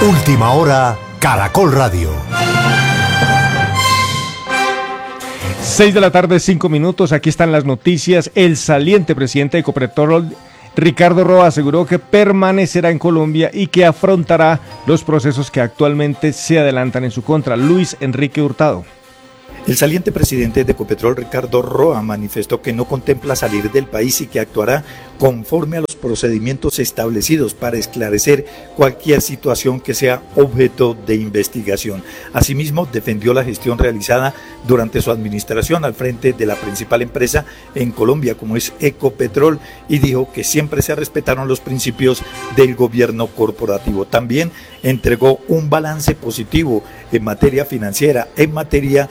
Última hora, Caracol Radio. 6 de la tarde, 5 minutos. Aquí están las noticias. El saliente presidente de Ecopetrol, Ricardo Roa, aseguró que permanecerá en Colombia y que afrontará los procesos que actualmente se adelantan en su contra. Luis Enrique Hurtado. El saliente presidente de Ecopetrol, Ricardo Roa, manifestó que no contempla salir del país y que actuará conforme a los procedimientos establecidos para esclarecer cualquier situación que sea objeto de investigación. Asimismo, defendió la gestión realizada durante su administración al frente de la principal empresa en Colombia, como es Ecopetrol, y dijo que siempre se respetaron los principios del gobierno corporativo. También entregó un balance positivo en materia financiera, en materia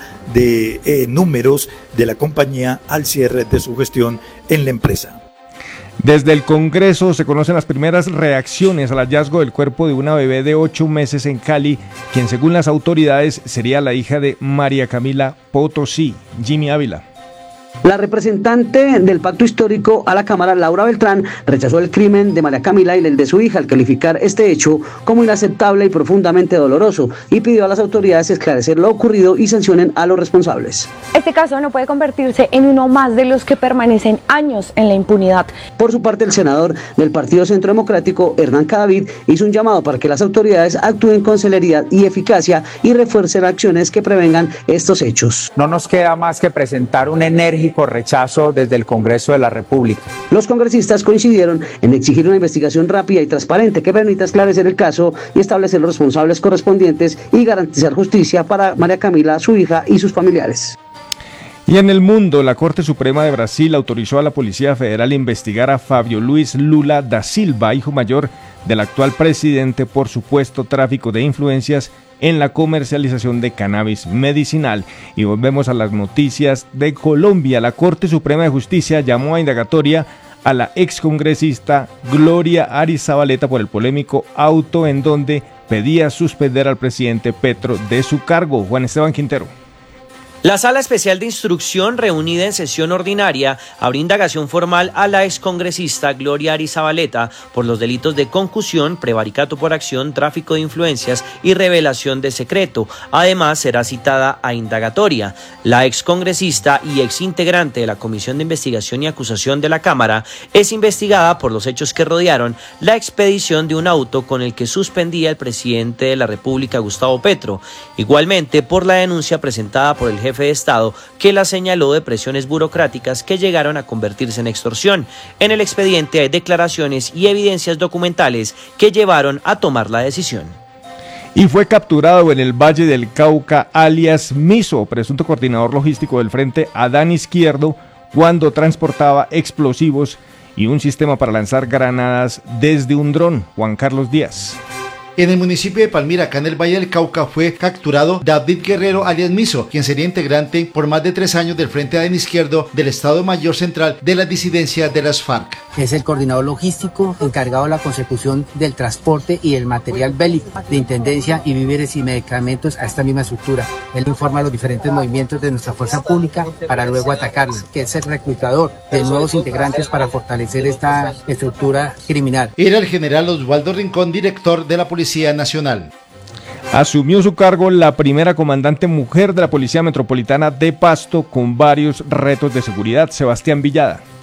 de números de la compañía al cierre de su gestión en la empresa. Desde el Congreso se conocen las primeras reacciones al hallazgo del cuerpo de una bebé de 8 meses en Cali, quien según las autoridades sería la hija de María Camila Potosí. Jimmy Ávila. La representante del Pacto Histórico a la Cámara, Laura Beltrán, rechazó el crimen de María Camila y el de su hija al calificar este hecho como inaceptable y profundamente doloroso, y pidió a las autoridades esclarecer lo ocurrido y sancionen a los responsables. Este caso no puede convertirse en uno más de los que permanecen años en la impunidad. Por su parte, el senador del Partido Centro Democrático, Hernán Cadavid, hizo un llamado para que las autoridades actúen con celeridad y eficacia y refuercen acciones que prevengan estos hechos. No nos queda más que presentar un enérgico rechazo desde el Congreso de la República. Los congresistas coincidieron en exigir una investigación rápida y transparente que permita esclarecer el caso y establecer los responsables correspondientes y garantizar justicia para María Camila, su hija y sus familiares. Y en el mundo, la Corte Suprema de Brasil autorizó a la Policía Federal a investigar a Fábio Luiz Lula da Silva, hijo mayor del actual presidente, por supuesto tráfico de influencias en la comercialización de cannabis medicinal. Y volvemos a las noticias de Colombia. La Corte Suprema de Justicia llamó a indagatoria a la excongresista Gloria Arizabaleta por el polémico auto en donde pedía suspender al presidente Petro de su cargo. Juan Esteban Quintero. La Sala Especial de Instrucción, reunida en sesión ordinaria, abrió indagación formal a la excongresista Gloria Arizabaleta por los delitos de concusión, prevaricato por acción, tráfico de influencias y revelación de secreto. Además, será citada a indagatoria. La excongresista y exintegrante de la Comisión de Investigación y Acusación de la Cámara es investigada por los hechos que rodearon la expedición de un auto con el que suspendía el presidente de la República, Gustavo Petro. Igualmente, por la denuncia presentada por el jefe de Estado, que la señaló de presiones burocráticas que llegaron a convertirse en extorsión. En el expediente hay declaraciones y evidencias documentales que llevaron a tomar la decisión. Y fue capturado en el Valle del Cauca, alias Miso, presunto coordinador logístico del Frente Adán Izquierdo, cuando transportaba explosivos y un sistema para lanzar granadas desde un dron. Juan Carlos Díaz. En el municipio de Palmira, acá en el Valle del Cauca, fue capturado David Guerrero alias Miso, quien sería integrante por más de 3 años del Frente Adán Izquierdo del Estado Mayor Central de las disidencias de las FARC. Es el coordinador logístico encargado de la consecución del transporte y del material bélico, de intendencia y víveres y medicamentos a esta misma estructura. Él informa los diferentes movimientos de nuestra fuerza pública para luego atacarla, que es el reclutador de nuevos integrantes para fortalecer esta estructura criminal. Era el general Osvaldo Rincón, director de la Policía Nacional. Asumió su cargo la primera comandante mujer de la Policía Metropolitana de Pasto con varios retos de seguridad. Sebastián Villada.